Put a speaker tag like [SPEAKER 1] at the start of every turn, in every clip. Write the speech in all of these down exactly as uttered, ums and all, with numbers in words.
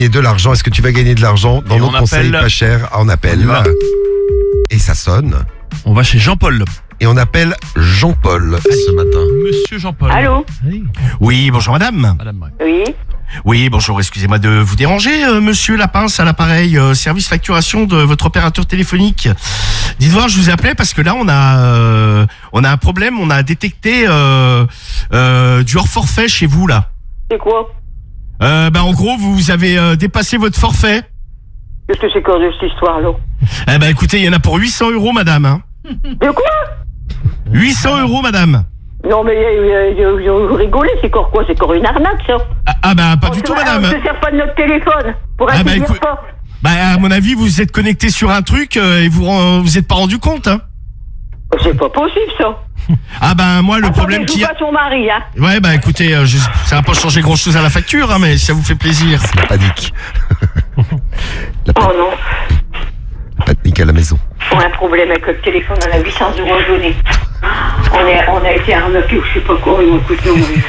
[SPEAKER 1] Et de l'argent, est-ce que tu vas gagner de l'argent dans
[SPEAKER 2] Et
[SPEAKER 1] notre
[SPEAKER 2] on
[SPEAKER 1] conseil
[SPEAKER 2] appelle-
[SPEAKER 1] pas cher? On appelle.
[SPEAKER 2] On y va.
[SPEAKER 1] Et ça sonne.
[SPEAKER 2] On va chez Jean-Paul.
[SPEAKER 1] Et on appelle Jean-Paul ce matin.
[SPEAKER 2] Monsieur Jean-Paul.
[SPEAKER 3] Allô?
[SPEAKER 2] Oui, bonjour madame. Madame, ouais.
[SPEAKER 3] Oui.
[SPEAKER 2] Oui, bonjour, excusez-moi de vous déranger, euh, monsieur Lapince à l'appareil, euh, service facturation de votre opérateur téléphonique. Dites voir, je vous appelais parce que là on a euh, on a un problème, on a détecté euh, euh, du hors forfait chez vous là.
[SPEAKER 3] C'est quoi?
[SPEAKER 2] Euh, bah en gros, vous avez euh, dépassé votre forfait.
[SPEAKER 3] Qu'est-ce que c'est quoi de cette histoire-là?
[SPEAKER 2] Eh ben écoutez, il y en a pour huit cents euros madame. Hein.
[SPEAKER 3] De quoi?
[SPEAKER 2] huit cents euros madame.
[SPEAKER 3] Non mais euh, euh, vous rigolez, c'est encore quoi? C'est encore une arnaque ça?
[SPEAKER 2] Ah, ah bah pas
[SPEAKER 3] On
[SPEAKER 2] du
[SPEAKER 3] se-
[SPEAKER 2] tout
[SPEAKER 3] On
[SPEAKER 2] madame.
[SPEAKER 3] se sert pas de notre téléphone. Pour
[SPEAKER 2] Ah,
[SPEAKER 3] ainsi
[SPEAKER 2] bah,
[SPEAKER 3] dire
[SPEAKER 2] écoute-
[SPEAKER 3] pas.
[SPEAKER 2] Bah à mon avis, vous vous êtes connecté sur un truc euh, et vous ren- vous êtes pas rendu compte. Hein.
[SPEAKER 3] C'est pas possible ça.
[SPEAKER 2] Ah bah moi le
[SPEAKER 3] Attendez,
[SPEAKER 2] problème
[SPEAKER 3] je
[SPEAKER 2] qu'il y
[SPEAKER 3] joue
[SPEAKER 2] a...
[SPEAKER 3] pas son mari, hein.
[SPEAKER 2] Ouais bah écoutez, euh, je... ça va pas changer grand chose à la facture, hein, mais ça vous fait plaisir.
[SPEAKER 1] La panique. La
[SPEAKER 3] Oh
[SPEAKER 1] panique,
[SPEAKER 3] non.
[SPEAKER 1] la panique à la maison.
[SPEAKER 3] On a un problème avec le téléphone, on a huit cents euros à donner. On, est, on a été arnaqué ou je sais pas quoi, ils m'ont écouté.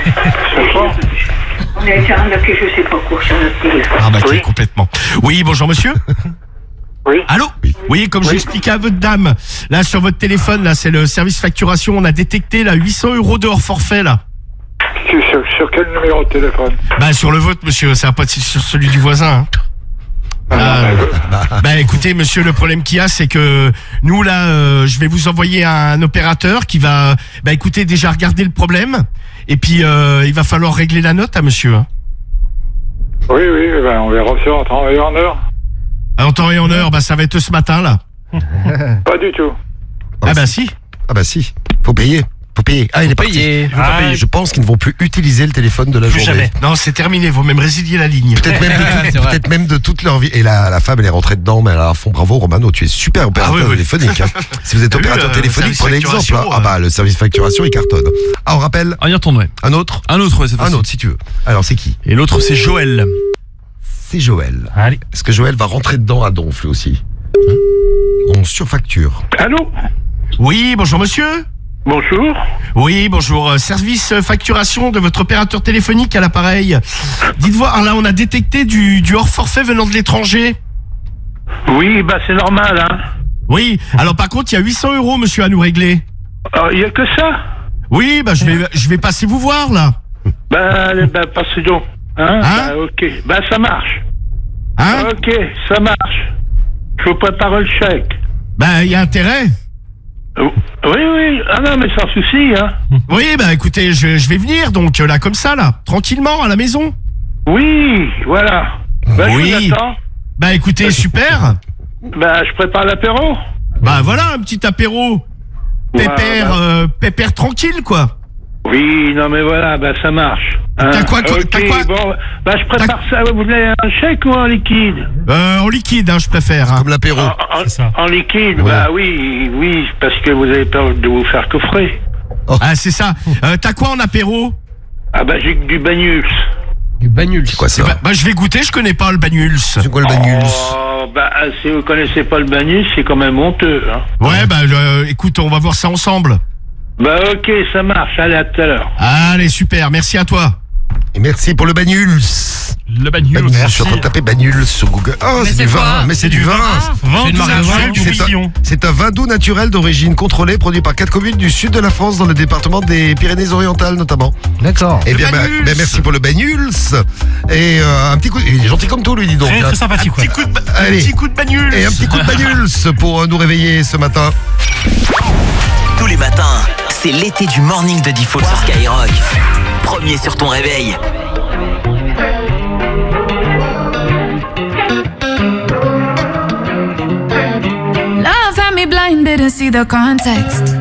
[SPEAKER 3] On a été arnaqué, je sais pas quoi, sur notre téléphone.
[SPEAKER 2] Arnaqué
[SPEAKER 3] Oui.
[SPEAKER 2] complètement. Oui, bonjour monsieur.
[SPEAKER 3] Oui.
[SPEAKER 2] Allô? Oui, comme j'ai expliqué à votre dame, là sur votre téléphone, là c'est le service facturation, on a détecté là huit cents euros de hors forfait là.
[SPEAKER 4] Sur, sur, sur quel numéro de téléphone?
[SPEAKER 2] Bah sur le vôtre monsieur, ça va pas être sur celui du voisin. Hein. Euh, bah écoutez monsieur, le problème qu'il y a c'est que nous là euh, je vais vous envoyer un opérateur qui va bah écoutez déjà regarder le problème et puis euh, il va falloir régler la note à monsieur. Hein.
[SPEAKER 4] Oui, oui, ben on verra ça en temps et en heure.
[SPEAKER 2] En temps et en heure, bah ça va être ce matin là.
[SPEAKER 4] Pas du tout.
[SPEAKER 2] Ah bah si.
[SPEAKER 1] Ah bah si, faut payer. Faut payer. Ah, il est parti.
[SPEAKER 2] Ah,
[SPEAKER 1] Je pense qu'ils ne vont plus utiliser le téléphone de la
[SPEAKER 2] plus
[SPEAKER 1] journée.
[SPEAKER 2] jamais. Non, c'est terminé, faut même résilier la ligne.
[SPEAKER 1] Peut-être même, de tout- peut-être même de toute leur vie. Et la, la femme, elle est rentrée dedans, mais elle a à fond. Bravo, Romano, tu es super opérateur
[SPEAKER 2] Ah oui, oui.
[SPEAKER 1] téléphonique. Hein. Si vous êtes
[SPEAKER 2] T'as vu,
[SPEAKER 1] opérateur
[SPEAKER 2] euh,
[SPEAKER 1] téléphonique,
[SPEAKER 2] service
[SPEAKER 1] prenez exemple. Hein.
[SPEAKER 2] facturation,
[SPEAKER 1] Ah bah, le service facturation, il cartonne. Ah, on rappelle
[SPEAKER 5] On y retourne, ouais.
[SPEAKER 1] un autre
[SPEAKER 5] Un autre, ouais, c'est
[SPEAKER 1] Un
[SPEAKER 5] facile.
[SPEAKER 1] autre, si tu veux. Alors, c'est qui?
[SPEAKER 5] Et l'autre, c'est Joël.
[SPEAKER 1] C'est Joël.
[SPEAKER 5] Allez.
[SPEAKER 1] Est-ce que Joël va rentrer dedans à donf, lui aussi? On surfacture.
[SPEAKER 4] Allô?
[SPEAKER 2] Oui, bonjour monsieur.
[SPEAKER 4] Bonjour.
[SPEAKER 2] Oui, bonjour. euh, Service euh, facturation de votre opérateur téléphonique à l'appareil. Dites voir, là on a détecté du, du hors forfait venant de l'étranger.
[SPEAKER 4] Oui, bah c'est normal, hein.
[SPEAKER 2] Oui, alors par contre il y a huit cents euros monsieur à nous régler.
[SPEAKER 4] Il y a que ça?
[SPEAKER 2] Oui, bah je vais, je vais passer vous voir là.
[SPEAKER 4] Bah, bah passez donc. Hein?
[SPEAKER 2] Hein?
[SPEAKER 4] Bah, ok. Bah ça marche.
[SPEAKER 2] Hein?
[SPEAKER 4] Ok, ça marche. Je vous prépare le chèque.
[SPEAKER 2] Bah il y a intérêt.
[SPEAKER 4] Oh, oui, oui. Ah non, mais sans souci, hein.
[SPEAKER 2] Oui, bah écoutez, je, je vais venir donc euh, là comme ça là, tranquillement à la maison.
[SPEAKER 4] Oui, voilà. Bah, je
[SPEAKER 2] Oui.
[SPEAKER 4] vous attends.
[SPEAKER 2] Bah écoutez, super.
[SPEAKER 4] Bah, je prépare l'apéro.
[SPEAKER 2] Bah voilà un petit apéro. Pépère,
[SPEAKER 4] Voilà.
[SPEAKER 2] euh, pépère tranquille quoi.
[SPEAKER 4] Oui, non, mais voilà, bah ça marche. Hein.
[SPEAKER 2] T'as quoi, quoi-
[SPEAKER 4] Ok,
[SPEAKER 2] t'as quoi
[SPEAKER 4] bon, bah je prépare ça. Vous voulez un chèque ou en liquide?
[SPEAKER 2] Euh, en liquide, hein, je préfère. Hein.
[SPEAKER 1] Comme l'apéro.
[SPEAKER 4] En, en- en liquide,
[SPEAKER 1] Ouais.
[SPEAKER 4] bah oui, oui, parce que vous avez peur de vous faire coffrer.
[SPEAKER 2] Ah c'est ça. Euh, T'as quoi en apéro?
[SPEAKER 4] Ah bah j'ai que du bagnus.
[SPEAKER 5] Du bagnul.
[SPEAKER 1] C'est quoi ça?
[SPEAKER 2] Bah, bah, je vais goûter, je connais pas le bagnuls.
[SPEAKER 1] C'est quoi le bagnus?
[SPEAKER 4] Oh, bah si vous connaissez pas le bagnus, c'est quand même honteux. Hein.
[SPEAKER 2] Ouais, bah euh, écoute, on va voir ça ensemble.
[SPEAKER 4] Bah ok, ça marche, allez à tout à l'heure.
[SPEAKER 2] Allez, super, merci à toi.
[SPEAKER 1] Et merci pour le bagnus.
[SPEAKER 5] Le bagnul.
[SPEAKER 1] Bagnus, je suis en train de taper bagnus sur Google. Oh, c'est du vin, mais c'est du vin.
[SPEAKER 5] C'est une marque de vin, du
[SPEAKER 1] C'est un,
[SPEAKER 5] Roussillon.
[SPEAKER 1] c'est un vin doux naturel d'origine contrôlée, produit par quatre communes du sud de la France, dans le département des Pyrénées-Orientales notamment.
[SPEAKER 5] D'accord.
[SPEAKER 1] Eh bien, bah,
[SPEAKER 2] Bagnus.
[SPEAKER 1] bah, merci pour le bagnus. Et euh, un petit coup, il est gentil comme tout, lui, dis donc.
[SPEAKER 5] Très,
[SPEAKER 1] hein.
[SPEAKER 5] très sympathique,
[SPEAKER 2] Petit
[SPEAKER 5] ouais.
[SPEAKER 2] coup de, ba-
[SPEAKER 1] Allez.
[SPEAKER 2] petit coup de bagnuls.
[SPEAKER 1] Et un petit coup de bagnus pour euh, nous réveiller ce matin.
[SPEAKER 6] Tous les matins, c'est l'été du morning de Default sur Skyrock. Premier sur ton réveil.
[SPEAKER 7] Love had me blind, didn't see the context.